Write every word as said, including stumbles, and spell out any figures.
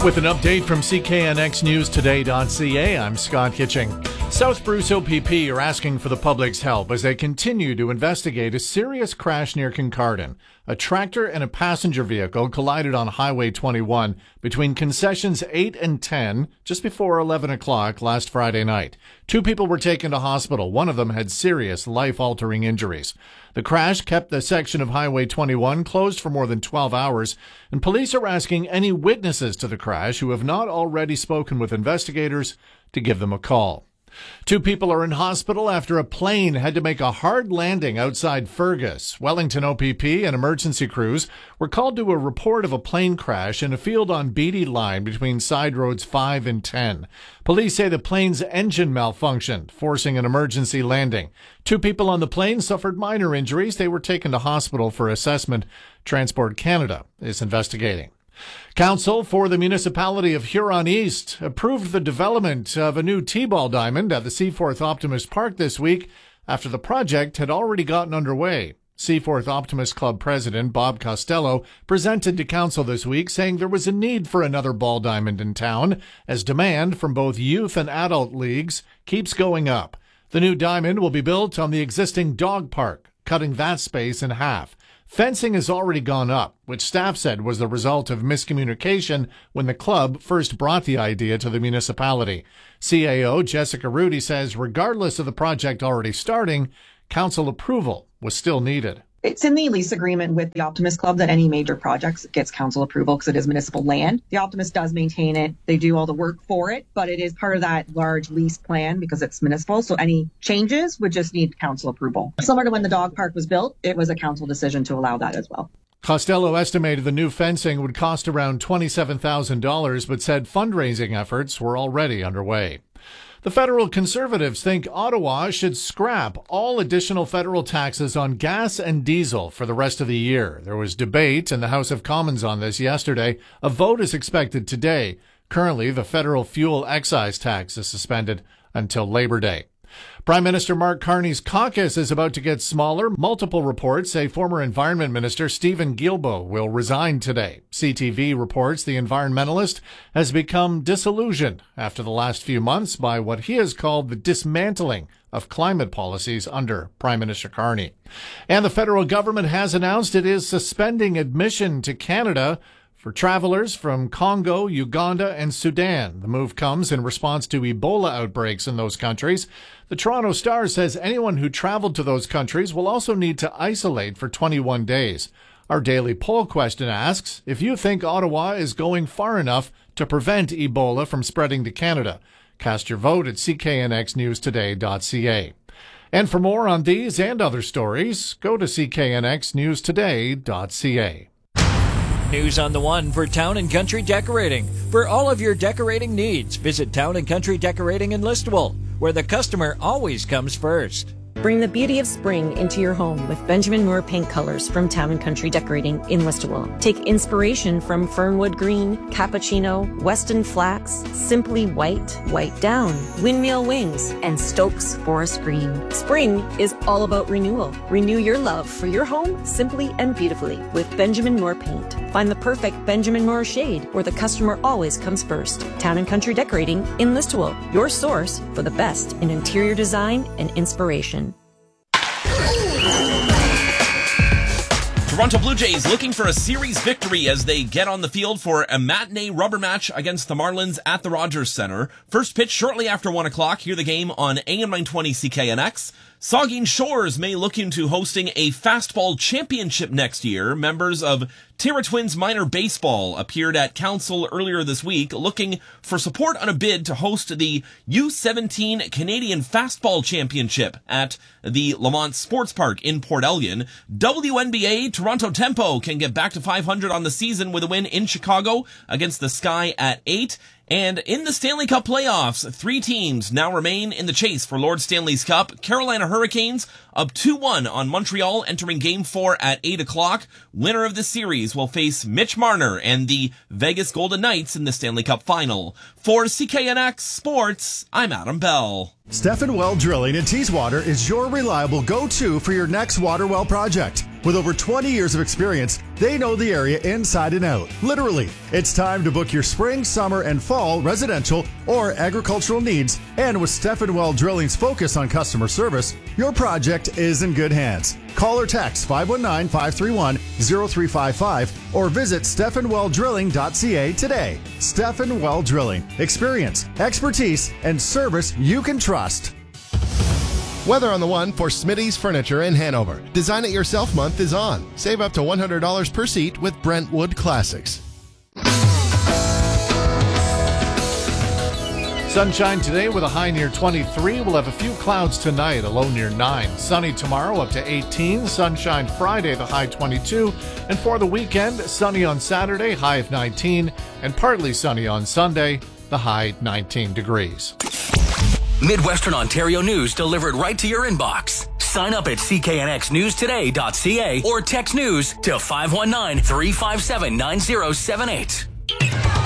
With an update from C K N X News Today dot C A, I'm Scott Kitching. South Bruce O P P are asking for the public's help as they continue to investigate a serious crash near Kincardine. A tractor and a passenger vehicle collided on Highway twenty-one between concessions eight and ten just before eleven o'clock last Friday night. Two people were taken to hospital. One of them had serious life-altering injuries. The crash kept the section of Highway twenty-one closed for more than twelve hours, and police are asking any witnesses to the crash who have not already spoken with investigators to give them a call. Two people are in hospital after a plane had to make a hard landing outside Fergus. Wellington O P P and emergency crews were called to a report of a plane crash in a field on Beatty Line between side roads five and ten. Police say the plane's engine malfunctioned, forcing an emergency landing. Two people on the plane suffered minor injuries. They were taken to hospital for assessment. Transport Canada is investigating. Council for the Municipality of Huron East approved the development of a new T-ball diamond at the Seaforth Optimist Park this week after the project had already gotten underway. Seaforth Optimist Club President Bob Costello presented to Council this week saying there was a need for another ball diamond in town as demand from both youth and adult leagues keeps going up. The new diamond will be built on the existing dog park, cutting that space in half. Fencing has already gone up, which staff said was the result of miscommunication when the club first brought the idea to the municipality. C A O Jessica Rudy says regardless of the project already starting, council approval was still needed. It's in the lease agreement with the Optimist Club that any major projects gets council approval because it is municipal land. The Optimist does maintain it. They do all the work for it, but it is part of that large lease plan because it's municipal. So any changes would just need council approval. Similar to when the dog park was built, it was a council decision to allow that as well. Costello estimated the new fencing would cost around twenty-seven thousand dollars, but said fundraising efforts were already underway. The federal Conservatives think Ottawa should scrap all additional federal taxes on gas and diesel for the rest of the year. There was debate in the House of Commons on this yesterday. A vote is expected today. Currently, the federal fuel excise tax is suspended until Labor Day. Prime Minister Mark Carney's caucus is about to get smaller. Multiple reports say former Environment Minister Stephen Guilbeault will resign today. C T V reports the environmentalist has become disillusioned after the last few months by what he has called the dismantling of climate policies under Prime Minister Carney. And the federal government has announced it is suspending admission to Canada for travelers from Congo, Uganda, and Sudan. The move comes in response to Ebola outbreaks in those countries. The Toronto Star says anyone who traveled to those countries will also need to isolate for twenty-one days. Our daily poll question asks if you think Ottawa is going far enough to prevent Ebola from spreading to Canada. Cast your vote at C K N X News Today dot C A. And for more on these and other stories, go to C K N X News Today dot C A. News on the One for Town and Country Decorating. For all of your decorating needs, visit Town and Country Decorating in Listowel, where the customer always comes first. Bring the beauty of spring into your home with Benjamin Moore paint colors from Town and Country Decorating in Listowel. Take inspiration from Fernwood Green, Cappuccino, Weston Flax, Simply White, White Down, Windmill Wings, and Stokes Forest Green. Spring is all about renewal. Renew your love for your home simply and beautifully with Benjamin Moore paint. Find the perfect Benjamin Moore shade where the customer always comes first. Town and Country Decorating in Listowel, your source for the best in interior design and inspiration. Toronto Blue Jays looking for a series victory as they get on the field for a matinee rubber match against the Marlins at the Rogers Centre. First pitch shortly after one o'clock. Hear the game on A M nine twenty C K N X. Saugeen Shores may look into hosting a fastball championship next year. Members of Terra Twins Minor Baseball appeared at council earlier this week looking for support on a bid to host the U seventeen Canadian Fastball Championship at the Lamont Sports Park in Port Elgin. W N B A Toronto Tempo can get back to five hundred on the season with a win in Chicago against the Sky at eight. And in the Stanley Cup playoffs, three teams now remain in the chase for Lord Stanley's Cup. Carolina Hurricanes up two one on Montreal entering game four at eight o'clock. Winner of the series will face Mitch Marner and the Vegas Golden Knights in the Stanley Cup Final. For C K N X Sports, I'm Adam Bell. Stephen Well Drilling in Teeswater is your reliable go-to for your next water well project. With over twenty years of experience, they know the area inside and out. Literally, it's time to book your spring, summer, and fall residential or agricultural needs. And with Stephen Well Drilling's focus on customer service, your project is in good hands. Call or text five one nine, five three one, zero three five five or visit stephen well drilling dot c a today. Stephen Well Drilling. Experience, expertise, and service you can trust. Weather on the one for Smitty's Furniture in Hanover. Design It Yourself month is on. Save up to one hundred dollars per seat with Brentwood Classics. Sunshine today with a high near twenty-three. We'll have a few clouds tonight, a low near nine. Sunny tomorrow up to eighteen. Sunshine Friday, the high twenty-two. And for the weekend, sunny on Saturday, high of nineteen. And partly sunny on Sunday, the high nineteen degrees. Midwestern Ontario news delivered right to your inbox. Sign up at c k n x news today dot c a or text news to five one nine, three five seven, nine zero seven eight.